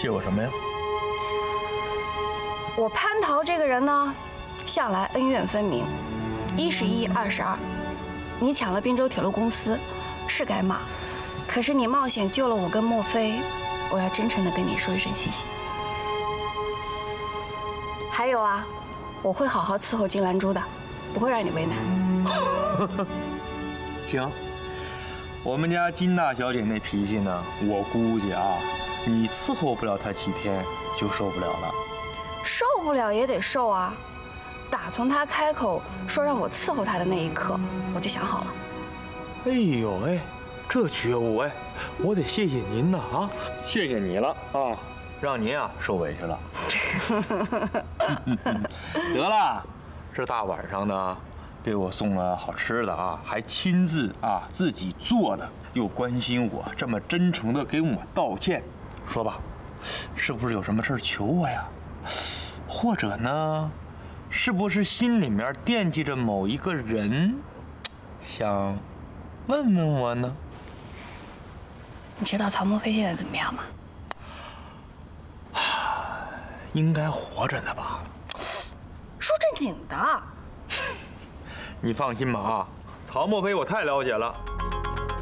谢我什么呀？ 我蟠桃这个人呢，向来恩怨分明，一是一，二是二。你抢了滨州铁路公司，是该骂，可是你冒险救了我跟莫非，我要真诚地跟你说一声谢谢。还有啊，我会好好伺候金兰珠的，不会让你为难。 行，我们家金大小姐那脾气呢，我估计啊，你伺候不了她几天就受不了了。 受不了也得受啊！打从他开口说让我伺候他的那一刻，我就想好了。 哎呦哎，这觉悟哎，我得谢谢您呐啊！谢谢你了啊，让您啊受委屈了。得了，这大晚上的给我送了好吃的啊，还亲自啊自己做的，又关心我，这么真诚的给我道歉。说吧，是不是有什么事求我呀？或者呢，是不是心里面惦记着某一个人，想问问我呢？ 你知道曹墨菲现在怎么样吗？ 应该活着呢吧？ 说正经的。 你放心吧啊，曹墨菲我太了解了，